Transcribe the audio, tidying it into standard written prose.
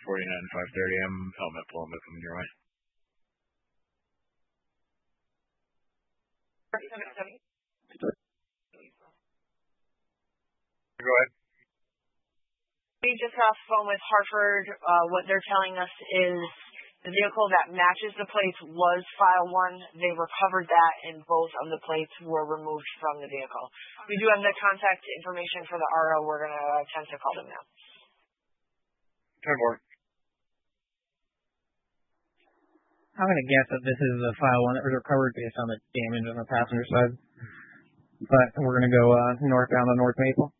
49 530. I'm Helmet Paloma coming your way. Go ahead. We just got off the phone with Hartford. What they're telling us is the vehicle that matches the plates was file 1. They recovered that, and both of the plates were removed from the vehicle. We do have the contact information for the RO. We're going to attempt to call them now. 10-4. I'm going to guess that this is the file 1 that was recovered based on the damage on the passenger side. But we're going to go northbound on North Maple.